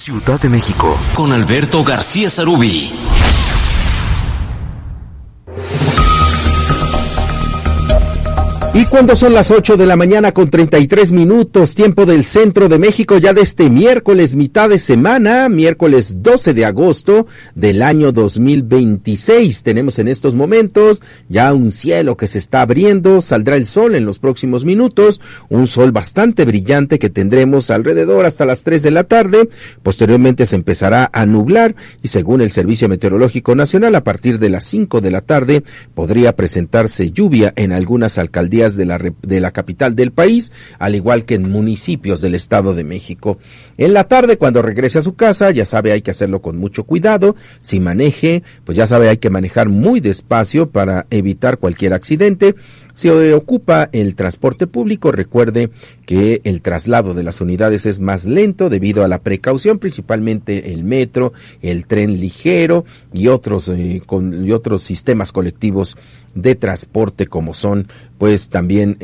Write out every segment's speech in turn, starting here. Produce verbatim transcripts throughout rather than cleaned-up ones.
Ciudad de México, con Alberto García Sarubí. Y cuando son las ocho de la mañana con treinta y tres minutos, tiempo del centro de México, ya de este miércoles, mitad de semana, miércoles doce de agosto del año dos mil veintiséis. Tenemos en estos momentos ya un cielo que se está abriendo, saldrá el sol en los próximos minutos, un sol bastante brillante que tendremos alrededor hasta las tres de la tarde, posteriormente se empezará a nublar y según el Servicio Meteorológico Nacional, a partir de las cinco de la tarde podría presentarse lluvia en algunas alcaldías de la, de la capital del país, al igual que en municipios del Estado de México. En la tarde, cuando regrese a su casa, ya sabe, hay que hacerlo con mucho cuidado. Si maneje, pues ya sabe, hay que manejar muy despacio para evitar cualquier accidente. Si ocupa el transporte público, recuerde que el traslado de las unidades es más lento debido a la precaución, principalmente el metro, el tren ligero y otros eh, con, y otros sistemas colectivos de transporte como son pues también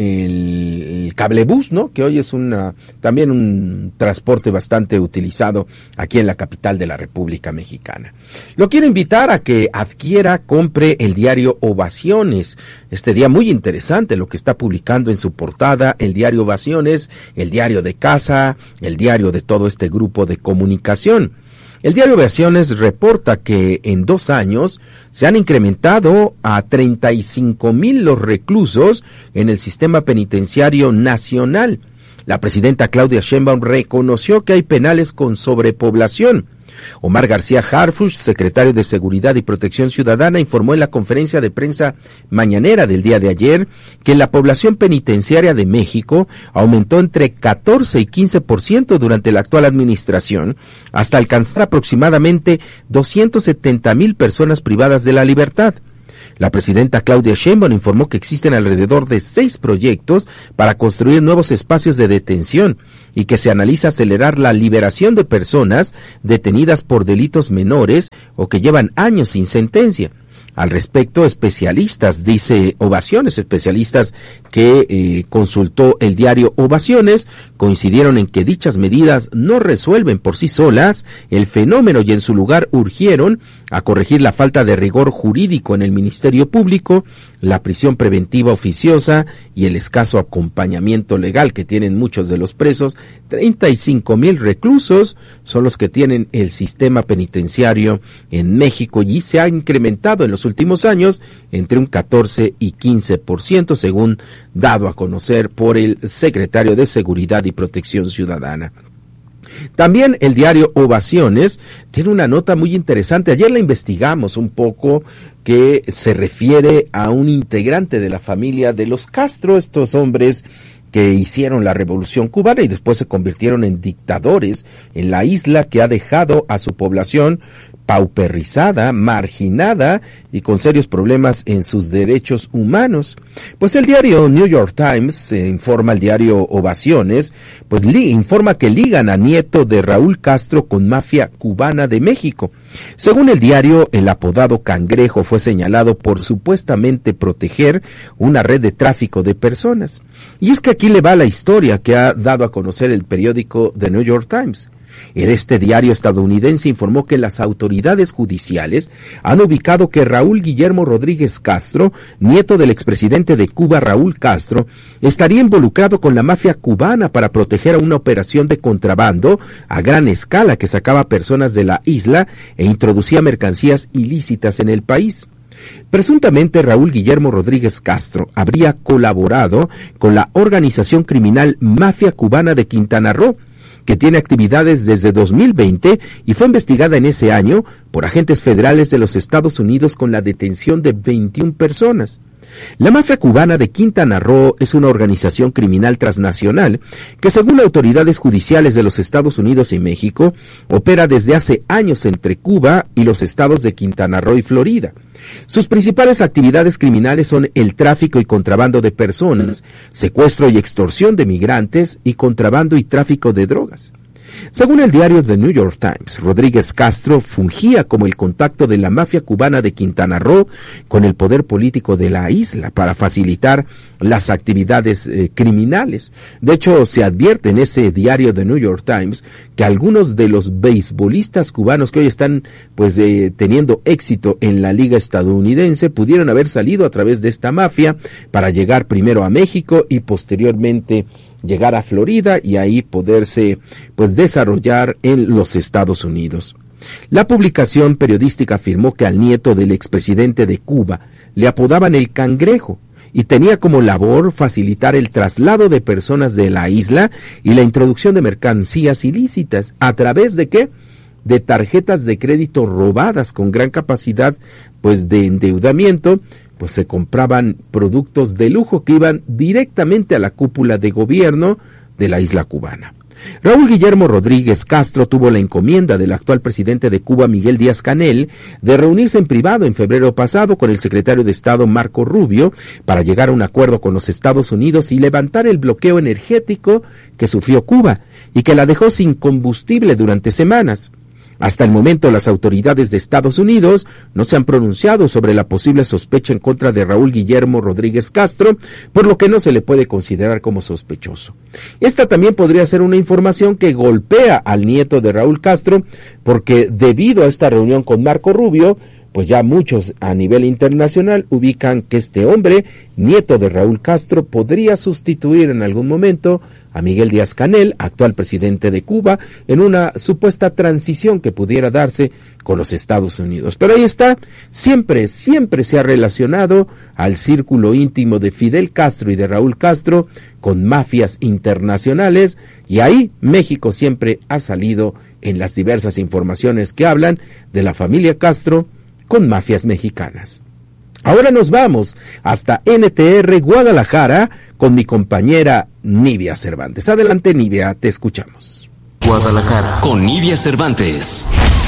el, el cablebús, ¿no? Que hoy es una también un transporte bastante utilizado aquí en la capital de la República Mexicana. Lo quiero invitar a que adquiera, compre el diario Ovaciones. Este día muy interesante lo que está publicando en su portada el diario Ovaciones, el diario de casa, el diario de todo este grupo de comunicación. El diario Ovaciones reporta que en dos años se han incrementado a treinta y cinco mil los reclusos en el sistema penitenciario nacional. La presidenta Claudia Sheinbaum reconoció que hay penales con sobrepoblación. Omar García Harfuch, secretario de Seguridad y Protección Ciudadana, informó en la conferencia de prensa mañanera del día de ayer que la población penitenciaria de México aumentó entre catorce y quince por ciento durante la actual administración, hasta alcanzar aproximadamente doscientas setenta mil personas privadas de la libertad. La presidenta Claudia Sheinbaum informó que existen alrededor de seis proyectos para construir nuevos espacios de detención y que se analiza acelerar la liberación de personas detenidas por delitos menores o que llevan años sin sentencia. Al respecto, especialistas, dice Ovaciones, especialistas que eh, consultó el diario Ovaciones, coincidieron en que dichas medidas no resuelven por sí solas el fenómeno y en su lugar urgieron a corregir la falta de rigor jurídico en el Ministerio Público, la prisión preventiva oficiosa y el escaso acompañamiento legal que tienen muchos de los presos. treinta y cinco mil reclusos son los que tienen el sistema penitenciario en México y se ha incrementado en los últimos años entre un catorce y quince por ciento, según dado a conocer por el secretario de Seguridad y Protección Ciudadana. También el diario Ovaciones tiene una nota muy interesante. Ayer la investigamos un poco, que se refiere a un integrante de la familia de los Castro, estos hombres que hicieron la Revolución Cubana y después se convirtieron en dictadores en la isla, que ha dejado a su población pauperizada, marginada y con serios problemas en sus derechos humanos. Pues el diario New York Times, eh, informa el diario Ovaciones, pues li, informa que ligan a nieto de Raúl Castro con mafia cubana de México. Según el diario, el apodado Cangrejo fue señalado por supuestamente proteger una red de tráfico de personas. Y es que aquí le va la historia que ha dado a conocer el periódico The New York Times. Este diario estadounidense informó que las autoridades judiciales han ubicado que Raúl Guillermo Rodríguez Castro, nieto del expresidente de Cuba Raúl Castro, estaría involucrado con la mafia cubana para proteger a una operación de contrabando a gran escala que sacaba personas de la isla e introducía mercancías ilícitas en el país. Presuntamente Raúl Guillermo Rodríguez Castro habría colaborado con la organización criminal Mafia Cubana de Quintana Roo, que tiene actividades desde dos mil veinte y fue investigada en ese año por agentes federales de los Estados Unidos con la detención de veintiuna personas. La mafia cubana de Quintana Roo es una organización criminal transnacional que, según autoridades judiciales de los Estados Unidos y México, opera desde hace años entre Cuba y los estados de Quintana Roo y Florida. Sus principales actividades criminales son el tráfico y contrabando de personas, secuestro y extorsión de migrantes y contrabando y tráfico de drogas. Según el diario The New York Times, Rodríguez Castro fungía como el contacto de la mafia cubana de Quintana Roo con el poder político de la isla para facilitar las actividades eh, criminales. De hecho, se advierte en ese diario The New York Times que algunos de los beisbolistas cubanos que hoy están pues eh, teniendo éxito en la liga estadounidense pudieron haber salido a través de esta mafia para llegar primero a México y posteriormente llegar a Florida y ahí poderse pues desarrollar en los Estados Unidos. La publicación periodística afirmó que al nieto del expresidente de Cuba le apodaban el Cangrejo y tenía como labor facilitar el traslado de personas de la isla y la introducción de mercancías ilícitas. ¿A través de qué? De tarjetas de crédito robadas con gran capacidad pues de endeudamiento, pues se compraban productos de lujo que iban directamente a la cúpula de gobierno de la isla cubana. Raúl Guillermo Rodríguez Castro tuvo la encomienda del actual presidente de Cuba, Miguel Díaz-Canel, de reunirse en privado en febrero pasado con el secretario de Estado, Marco Rubio, para llegar a un acuerdo con los Estados Unidos y levantar el bloqueo energético que sufrió Cuba y que la dejó sin combustible durante semanas. Hasta el momento, las autoridades de Estados Unidos no se han pronunciado sobre la posible sospecha en contra de Raúl Guillermo Rodríguez Castro, por lo que no se le puede considerar como sospechoso. Esta también podría ser una información que golpea al nieto de Raúl Castro, porque debido a esta reunión con Marco Rubio, pues ya muchos a nivel internacional ubican que este hombre, nieto de Raúl Castro, podría sustituir en algún momento a Miguel Díaz-Canel, actual presidente de Cuba, en una supuesta transición que pudiera darse con los Estados Unidos. Pero ahí está, siempre, siempre se ha relacionado al círculo íntimo de Fidel Castro y de Raúl Castro con mafias internacionales, y ahí México siempre ha salido en las diversas informaciones que hablan de la familia Castro con mafias mexicanas. Ahora nos vamos hasta N T R Guadalajara con mi compañera Nivia Cervantes. Adelante, Nivia, te escuchamos. Guadalajara con Nivia Cervantes.